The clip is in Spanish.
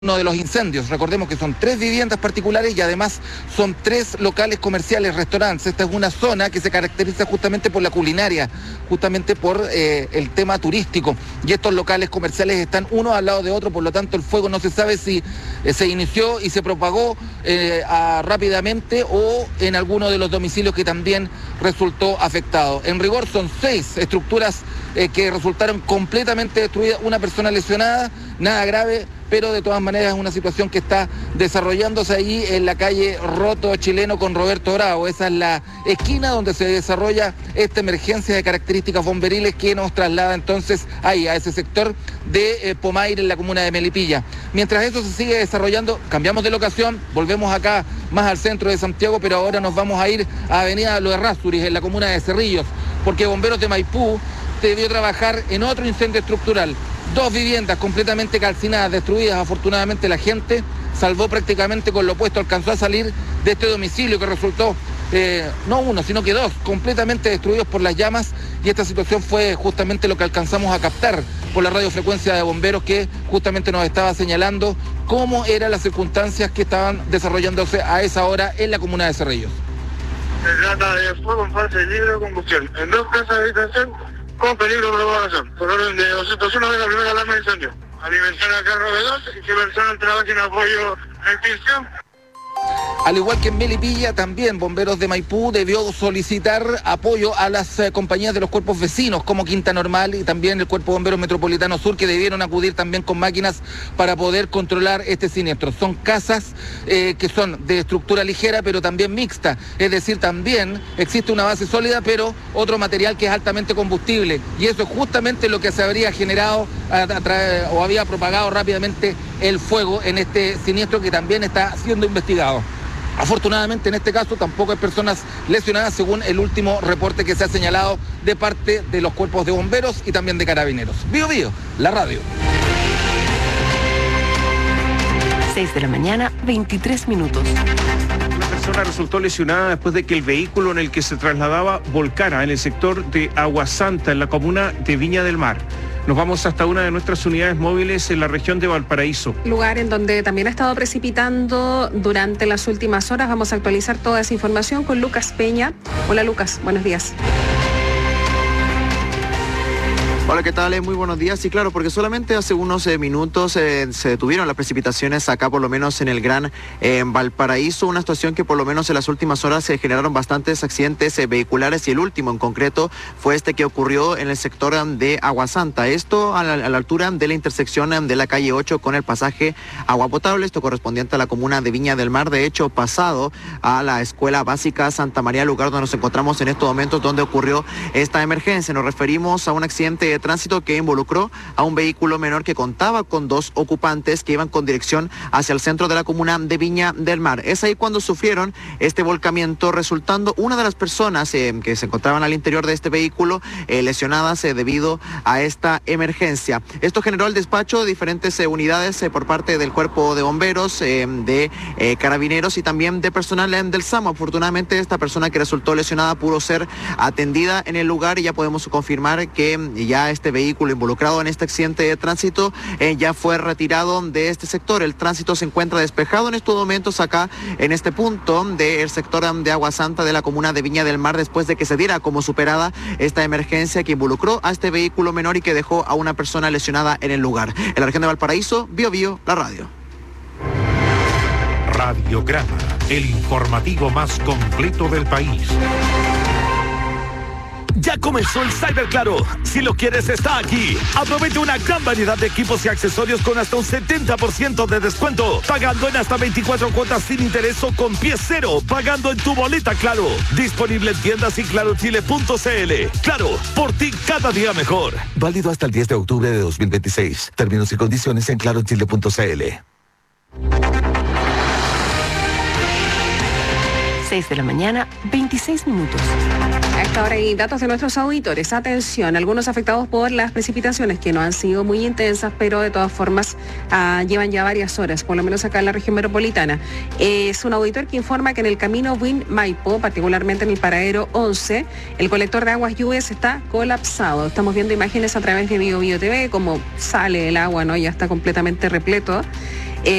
uno de los incendios. Recordemos que son 3 viviendas particulares y además son 3 locales comerciales, restaurantes. Esta es una zona que se caracteriza justamente por la culinaria, justamente por el tema turístico. Y estos locales comerciales están uno al lado de otro, por lo tanto el fuego no se sabe si se inició y se propagó rápidamente o en alguno de los domicilios que también resultó afectado. En rigor son 6 estructuras que resultaron completamente destruidas, una persona lesionada, nada grave, pero de todas maneras es una situación que está desarrollándose ahí en la calle Roto Chileno con Roberto Bravo. Esa es la esquina donde se desarrolla esta emergencia de características bomberiles que nos traslada entonces ahí, a ese sector de Pomaire en la comuna de Melipilla. Mientras eso se sigue desarrollando, cambiamos de locación, volvemos acá más al centro de Santiago, pero ahora nos vamos a ir a Avenida Lo Errázuriz, en la comuna de Cerrillos, porque Bomberos de Maipú debió trabajar en otro incendio estructural. 2 viviendas completamente calcinadas, destruidas. Afortunadamente la gente salvó prácticamente con lo puesto, alcanzó a salir de este domicilio que resultó, no uno, sino que 2, completamente destruidos por las llamas, y esta situación fue justamente lo que alcanzamos a captar por la radiofrecuencia de bomberos que justamente nos estaba señalando cómo eran las circunstancias que estaban desarrollándose a esa hora en la comuna de Cerrillos. Se trata de fuego en fase libre de combustión en 2 casas de habitación con peligro de propagación. Por orden de 201 de la primera alarma de incendio. Alimentación a cargo de 2 y que personal trabaje en apoyo a extinción. Al igual que en Melipilla, también Bomberos de Maipú debió solicitar apoyo a las compañías de los cuerpos vecinos, como Quinta Normal y también el Cuerpo Bomberos Metropolitano Sur, que debieron acudir también con máquinas para poder controlar este siniestro. Son casas que son de estructura ligera, pero también mixta, es decir, también existe una base sólida, pero otro material que es altamente combustible, y eso es justamente lo que se habría generado o había propagado rápidamente el fuego en este siniestro que también está siendo investigado. Afortunadamente en este caso tampoco hay personas lesionadas según el último reporte que se ha señalado de parte de los cuerpos de bomberos y también de carabineros. Bío Bío, la radio. 6 de la mañana, 23 minutos. Una persona resultó lesionada después de que el vehículo en el que se trasladaba volcara en el sector de Agua Santa, en la comuna de Viña del Mar. Nos vamos hasta una de nuestras unidades móviles en la región de Valparaíso. Lugar en donde también ha estado precipitando durante las últimas horas. Vamos a actualizar toda esa información con Lucas Peña. Hola Lucas, buenos días. Hola, ¿qué tal? Muy buenos días. Sí, claro, porque solamente hace unos minutos se detuvieron las precipitaciones acá, por lo menos en el Gran Valparaíso, una situación que por lo menos en las últimas horas se generaron bastantes accidentes vehiculares, y el último en concreto fue este que ocurrió en el sector de Agua Santa. Esto a la altura de la intersección de la calle 8 con el pasaje Agua Potable, esto correspondiente a la comuna de Viña del Mar, de hecho pasado a la Escuela Básica Santa María, lugar donde nos encontramos en estos momentos donde ocurrió esta emergencia. Nos referimos a un accidente de tránsito que involucró a un vehículo menor que contaba con 2 ocupantes que iban con dirección hacia el centro de la comuna de Viña del Mar. Es ahí cuando sufrieron este volcamiento, resultando una de las personas que se encontraban al interior de este vehículo lesionadas debido a esta emergencia. Esto generó el despacho de diferentes unidades por parte del cuerpo de bomberos, de carabineros y también de personal del SAMU. Afortunadamente esta persona que resultó lesionada pudo ser atendida en el lugar, y ya podemos confirmar que ya este vehículo involucrado en este accidente de tránsito ya fue retirado de este sector. El tránsito se encuentra despejado en estos momentos acá en este punto del sector de Agua Santa de la comuna de Viña del Mar, después de que se diera como superada esta emergencia que involucró a este vehículo menor y que dejó a una persona lesionada en el lugar. En la región de Valparaíso, Bío Bío, la radio. Radiograma, el informativo más completo del país. Ya comenzó el Cyber Claro. Si lo quieres, está aquí. Aprovecha una gran variedad de equipos y accesorios con hasta un 70% de descuento, pagando en hasta 24 cuotas sin interés o con pie cero, pagando en tu boleta Claro. Disponible en tiendas y clarochile.cl. Claro, por ti cada día mejor. Válido hasta el 10 de octubre de 2026. Términos y condiciones en clarochile.cl. 6 de la mañana, 26 minutos. A esta hora hay datos de nuestros auditores. Atención, algunos afectados por las precipitaciones que no han sido muy intensas, pero de todas formas llevan ya varias horas, por lo menos acá en la región metropolitana. Es un auditor que informa que en el camino Win-Maipo, particularmente en el paradero 11, el colector de aguas lluvias está colapsado. Estamos viendo imágenes a través de Bío Bío TV, como sale el agua, ¿no? Ya está completamente repleto.